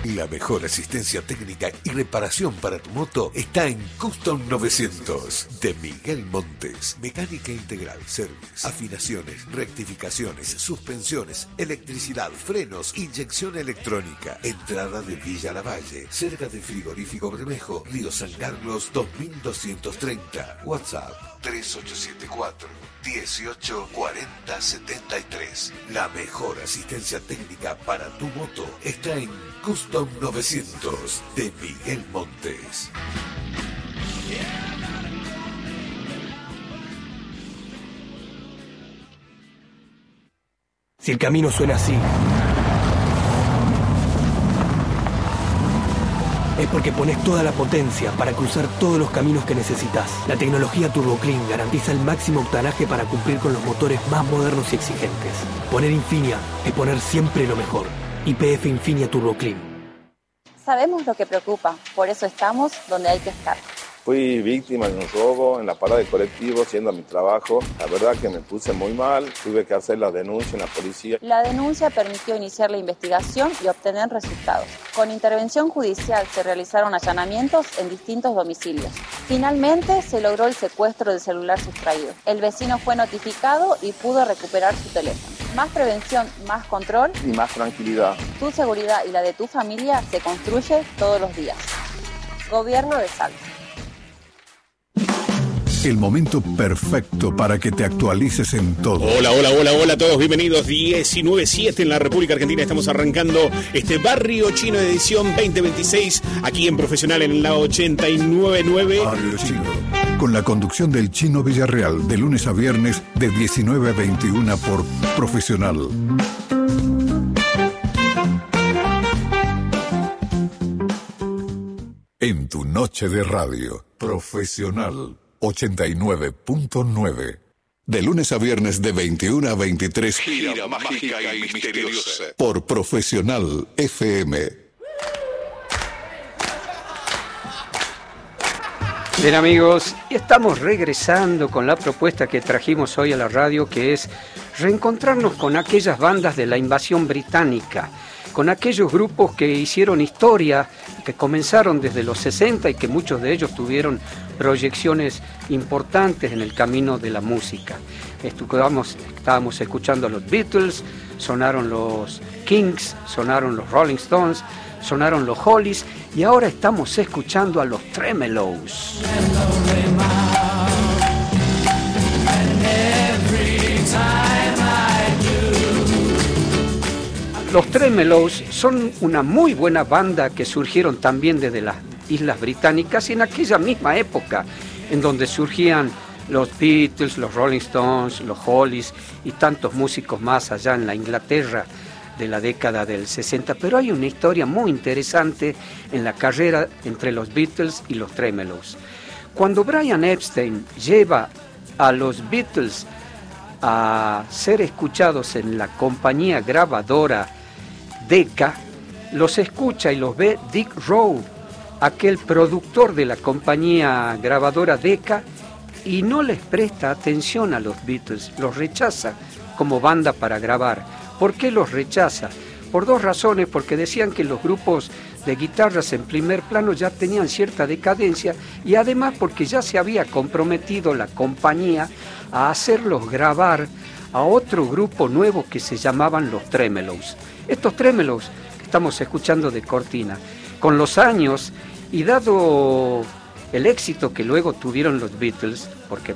La mejor asistencia técnica y reparación para tu moto está en Custom 900 de Miguel Montes. Mecánica integral, service, afinaciones, rectificaciones, suspensiones, electricidad, frenos, inyección electrónica. Entrada de Villa Lavalle, cerca de Frigorífico Bermejo, Río San Carlos 2230. WhatsApp 3874 18 40 73. La mejor asistencia técnica para tu moto está en Custom 900 de Miguel Montes. Si el camino suena así, es porque pones toda la potencia para cruzar todos los caminos que necesitas. La tecnología Turbo Clean garantiza el máximo octanaje para cumplir con los motores más modernos y exigentes. Poner Infinia es poner siempre lo mejor. YPF Infinia Turbo Clean. Sabemos lo que preocupa, por eso estamos donde hay que estar. Fui víctima de un robo en la parada de colectivo, yendo a mi trabajo. La verdad que me puse muy mal, tuve que hacer la denuncia en la policía. La denuncia permitió iniciar la investigación y obtener resultados. Con intervención judicial se realizaron allanamientos en distintos domicilios. Finalmente se logró el secuestro del celular sustraído. El vecino fue notificado y pudo recuperar su teléfono. Más prevención, más control Y más tranquilidad. Tu seguridad y la de tu familia se construye todos los días. Gobierno de Salta. El momento perfecto para que te actualices en todo. Hola a todos, bienvenidos. 19:07 en la República Argentina. Estamos arrancando este Barrio Chino de edición 2026 aquí en Profesional en la 89.9. Barrio Chino, con la conducción del Chino Villarreal, de lunes a viernes de 19 a 21 por Profesional. En tu noche de radio, Profesional 89.9. De lunes a viernes de 21 a 23. Gira mágica y misteriosa. Por Profesional FM. Bien amigos, y estamos regresando con la propuesta que trajimos hoy a la radio, que es reencontrarnos con aquellas bandas de la invasión británica, con aquellos grupos que hicieron historia, que comenzaron desde los 60 y que muchos de ellos tuvieron proyecciones importantes en el camino de la música. Estábamos escuchando a los Beatles, sonaron los Kings, sonaron los Rolling Stones, sonaron los Hollies y ahora estamos escuchando a los Tremelows. Los Tremelows son una muy buena banda que surgieron también desde las Islas Británicas y en aquella misma época en donde surgían los Beatles, los Rolling Stones, los Hollies y tantos músicos más allá en la Inglaterra de la década del 60. Pero hay una historia muy interesante en la carrera entre los Beatles y los Tremelows. Cuando Brian Epstein lleva a los Beatles a ser escuchados en la compañía grabadora Decca, los escucha y los ve Dick Rowe, aquel productor de la compañía grabadora Decca, y no les presta atención a los Beatles, los rechaza como banda para grabar. ¿Por qué los rechaza? Por dos razones, porque decían que los grupos de guitarras en primer plano ya tenían cierta decadencia y además porque ya se había comprometido la compañía a hacerlos grabar a otro grupo nuevo que se llamaban los Tremelows. Estos Tremelows que estamos escuchando de cortina, con los años y dado el éxito que luego tuvieron los Beatles, porque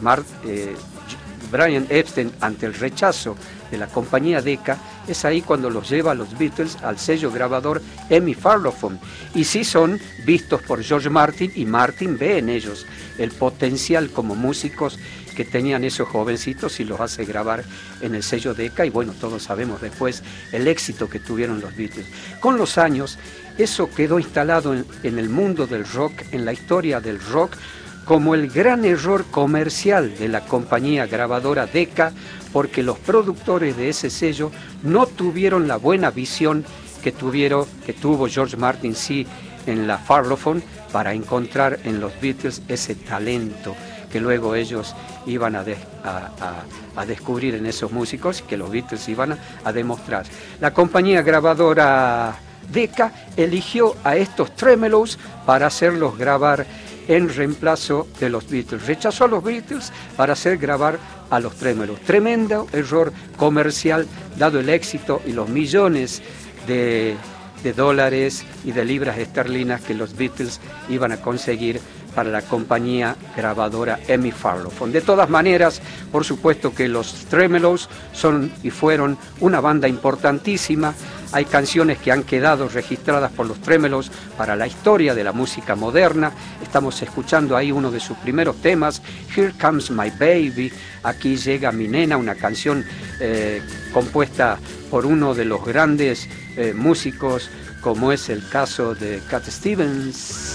Brian Epstein, ante el rechazo de la compañía Decca, es ahí cuando los lleva a los Beatles al sello grabador EMI Parlophone, y sí son vistos por George Martin, y Martin ve en ellos el potencial como músicos que tenían esos jovencitos y los hace grabar en el sello Decca, y bueno, todos sabemos después el éxito que tuvieron los Beatles. Con los años, eso quedó instalado en el mundo del rock, en la historia del rock, como el gran error comercial de la compañía grabadora Decca, porque los productores de ese sello no tuvieron la buena visión que tuvo George Martin sí en la Parlophone para encontrar en los Beatles ese talento que luego ellos iban a descubrir en esos músicos, que los Beatles iban a demostrar. La compañía grabadora Decca eligió a estos Tremelows para hacerlos grabar en reemplazo de los Beatles. Rechazó a los Beatles para hacer grabar a los Tremelows. Tremendo error comercial, dado el éxito y los millones de dólares y de libras esterlinas que los Beatles iban a conseguir para la compañía grabadora EMI Farlophone. De todas maneras, por supuesto que los Tremelows son y fueron una banda importantísima. Hay canciones que han quedado registradas por los Tremelows para la historia de la música moderna. Estamos escuchando ahí uno de sus primeros temas, Here Comes My Baby, Aquí llega mi nena, una canción compuesta por uno de los grandes músicos, como es el caso de Cat Stevens.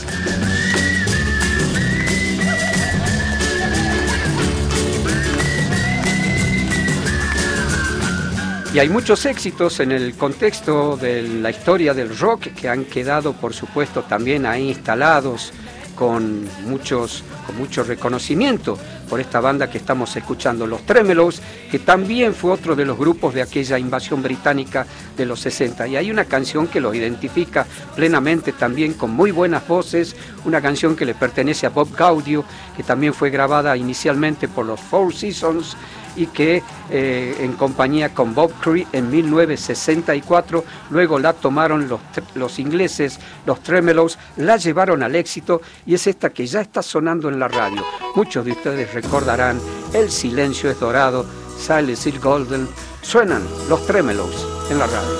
Y hay muchos éxitos en el contexto de la historia del rock que han quedado, por supuesto, también ahí instalados con mucho reconocimiento por esta banda que estamos escuchando, los Tremelows, que también fue otro de los grupos de aquella invasión británica de los 60. Y hay una canción que los identifica plenamente también, con muy buenas voces, una canción que le pertenece a Bob Gaudio, que también fue grabada inicialmente por los Four Seasons, y que en compañía con Bob Cree en 1964, luego la tomaron los ingleses, los Tremelows, la llevaron al éxito, y es esta que ya está sonando en la radio. Muchos de ustedes recordarán El silencio es dorado, Silence is golden. Suenan los Tremelows en la radio.